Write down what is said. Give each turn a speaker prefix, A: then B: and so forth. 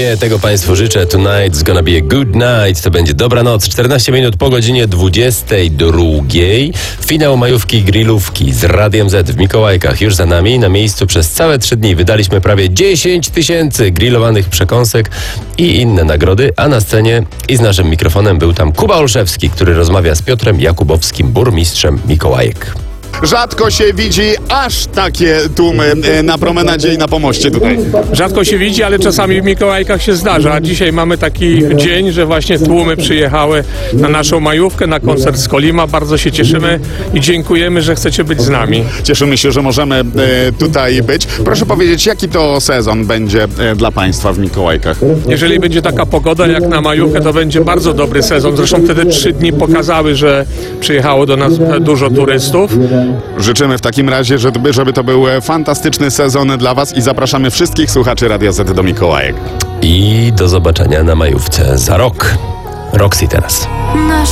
A: Właśnie tego Państwu życzę. Tonight's gonna be a good night. To będzie dobra noc. 14 minut po godzinie 22. Finał majówki grillówki z Radiem Z w Mikołajkach już za nami. Na miejscu przez całe 3 dni wydaliśmy prawie 10 000 grillowanych przekąsek i inne nagrody, a na scenie i z naszym mikrofonem był tam Kuba Olszewski, który rozmawia z Piotrem Jakubowskim, burmistrzem Mikołajek.
B: Rzadko się widzi aż takie tłumy na promenadzie i na pomoście tutaj.
C: Rzadko się widzi, ale czasami w Mikołajkach się zdarza. Dzisiaj mamy taki dzień, że właśnie tłumy przyjechały na naszą majówkę, na koncert z Kolima. Bardzo się cieszymy i dziękujemy, że chcecie być z nami.
B: Cieszymy się, że możemy tutaj być. Proszę powiedzieć, jaki to sezon będzie dla Państwa w Mikołajkach?
C: Jeżeli będzie taka pogoda jak na majówkę, to będzie bardzo dobry sezon. Zresztą wtedy 3 dni pokazały, że przyjechało do nas dużo turystów.
B: Życzymy w takim razie, żeby to był fantastyczny sezon dla Was i zapraszamy wszystkich słuchaczy Radia Z do Mikołajek.
A: I do zobaczenia na majówce za rok. Roxy teraz.